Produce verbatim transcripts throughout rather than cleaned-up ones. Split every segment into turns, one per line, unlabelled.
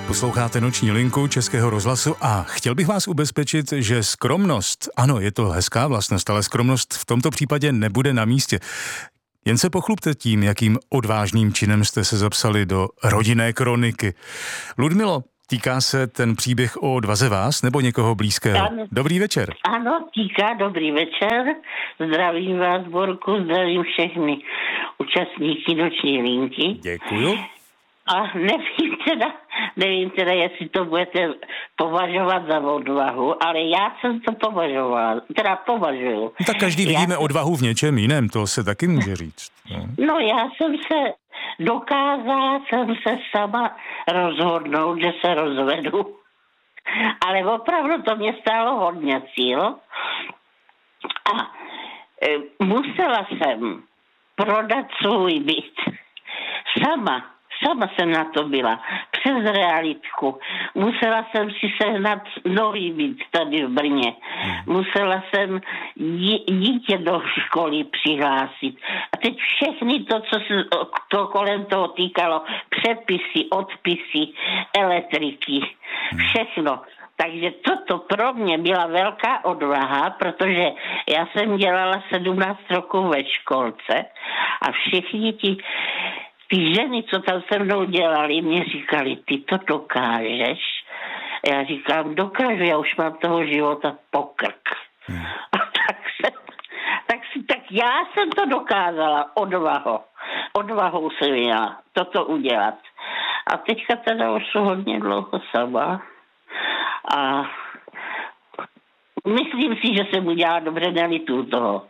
Posloucháte Noční linku Českého rozhlasu a chtěl bych vás ubezpečit, že skromnost, ano, je to hezká vlastnost, ale skromnost v tomto případě nebude na místě. Jen se pochlubte tím, jakým odvážným činem jste se zapsali do rodinné kroniky. Ludmilo, týká se ten příběh o odvaze vás nebo někoho blízkého?
Ano.
Dobrý večer.
Ano, týká, dobrý večer. Zdravím vás, Borku, zdravím všechny účastníky Noční linky.
Děkuju.
A nevím teda, nevím teda, jestli to budete považovat za odvahu, ale já jsem to považoval, teda považuju.
No, tak každý vidíme
já...
odvahu v něčem jiném, to se taky může říct. No,
no já jsem se dokázala, jsem se sama rozhodnout, že se rozvedu. Ale opravdu to mě stálo hodně síl. A e, musela jsem prodat svůj byt. Sama. Sama jsem na to byla, přes realitku. Musela jsem si sehnat nový byt tady v Brně. Musela jsem dítě do školy přihlásit. A teď všechny to, co se to kolem toho týkalo, přepisy, odpisy, elektriky, všechno. Takže toto pro mě byla velká odvaha, protože já jsem dělala sedmnáct roků ve školce a všichni ti Ty ženy, co tam se mnou dělali, mě říkali, ty to dokážeš? Já říkám, dokážu, já už mám toho života pokrk. Hmm. A tak, se, tak, si, tak já jsem to dokázala odvahou. Odvahou jsem měla toto udělat. A teďka teda už jsou hodně dlouho sama. A myslím si, že jsem udělala dobře, nelituju toho.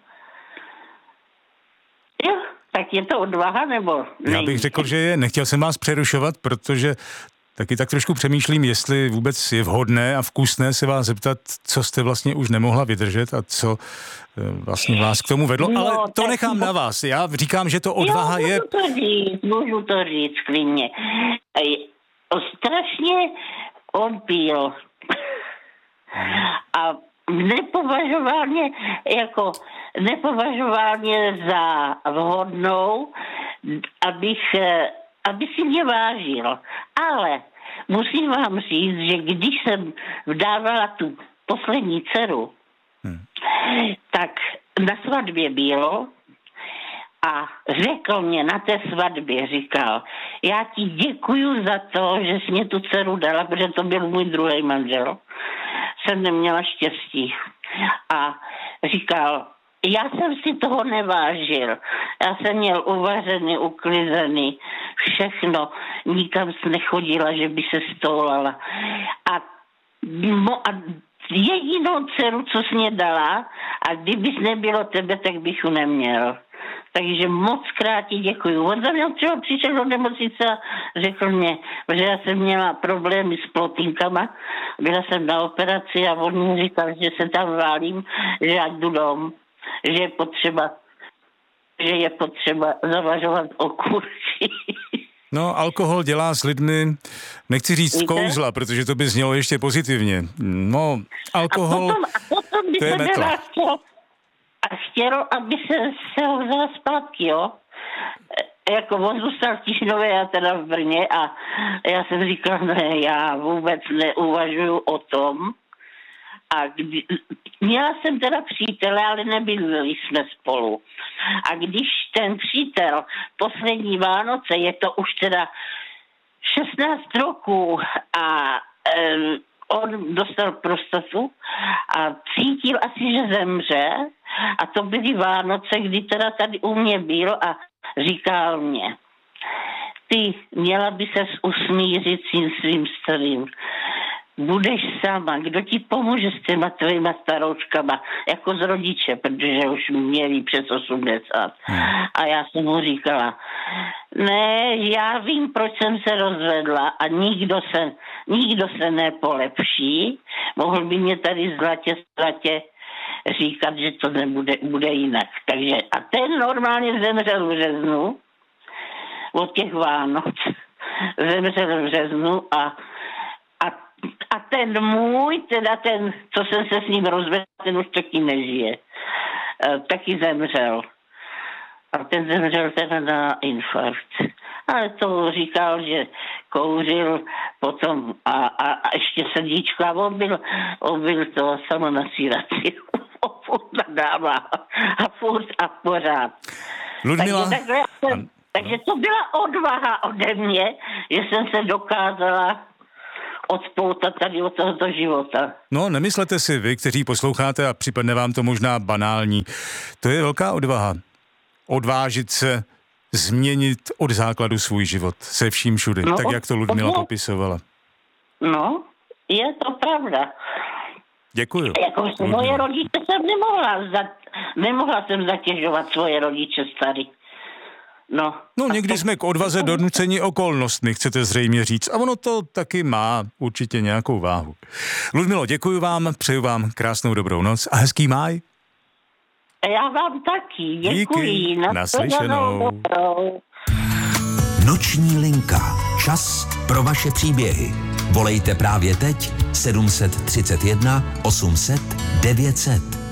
Jo. Tak je to odvaha, nebo
ne? Já bych řekl, že je. Nechtěl jsem vás přerušovat, protože taky tak trošku přemýšlím, jestli vůbec je vhodné a vkusné se vás zeptat, co jste vlastně už nemohla vydržet a co vlastně vás k tomu vedlo, no, ale to nechám na vás. Já říkám, že to odvaha
jo,
je...
můžu to říct, můžu to říct klidně. Strašně on pil. A nepovažoval mě jako nepovažoval mě za vhodnou, abych, aby si mě vážil. Ale musím vám říct, že když jsem vdávala tu poslední dceru, hmm. tak na svatbě bylo a řekl mě na té svatbě, říkal, já ti děkuju za to, že jsi mě tu dceru dala, protože to byl můj druhý manžel. Jsem neměla štěstí. A říkal, já jsem si toho nevážil. Já jsem měl uvařený, uklizený, všechno. Nikam jsem nechodila, že by se stoulala. A, a jedinou dceru, co jsi mě dala, a kdybys nebylo tebe, tak bych ji neměl. Takže moc krát ti děkuju. On za mě třeba přišel do nemocnice a řekl mě, že já jsem měla problémy s plotinkama. Byla jsem na operaci a on mi říkal, že se tam válím, že ať jdu dom. Že je potřeba, že je potřeba zavažovat okurky.
No, alkohol dělá s lidmi, nechci říct kouzla, protože to by znělo ještě pozitivně. No, alkohol,
a potom, a potom by
to je metla.
Chtěl, a chtělo, aby se, se ho vzala zpátky, jo. Jako on zůstal v Tišnově, já teda v Brně a já jsem říkal, ne, já vůbec neuvažuju o tom. A kdy, měla jsem teda přítele, ale nebydleli jsme spolu. A když ten přítel poslední Vánoce, je to už teda šestnáct roků a um, on dostal prostatu a cítil asi, že zemře. A to byly Vánoce, kdy teda tady u mě byl a říkal mě, ty měla by ses usmířit s svým starým. Budeš sama, kdo ti pomůže s těma tvojima staroučkama, jako z rodiče, protože už měli přes osmdesát. A já jsem mu říkala, ne, já vím, proč jsem se rozvedla a nikdo se, nikdo se nepolepší. Mohl by mě tady zlatě, zlatě říkat, že to nebude bude jinak. Takže a ten normálně zemřel v březnu, od těch Vánoc. Zemřel v březnu a A ten můj, teda ten, co jsem se s ním rozvedl, ten už taky nežije. E, taky zemřel. A ten zemřel teda na infarkt. Ale to říkal, že kouřil potom a, a, a ještě srdíčko a on byl, on byl to samonasírací. Furt nadává a furt a pořád.
Ludmila...
Takže, takhle, jsem, takže to byla odvaha ode mě, že jsem se dokázala odpoutat tady od tohoto života.
No, nemyslete si vy, kteří posloucháte a připadne vám to možná banální. To je velká odvaha. Odvážit se změnit od základu svůj život se vším všudy, no, tak jak to Ludmila od... popisovala.
No, je to pravda.
Děkuju.
Jako moje rodiče jsem nemohla, za, nemohla jsem zatěžovat svoje rodiče starý. No,
no někdy jsme k odvaze donuceni okolnostmi, chcete zřejmě říct. A ono to taky má určitě nějakou váhu. Ludmilo, děkuji vám, přeju vám krásnou dobrou noc a hezký máj.
Já vám taky, děkuji.
Díky, naslyšenou.
Noční linka. Čas pro vaše příběhy. Volejte právě teď sedm set třicet jedna osm set devět set.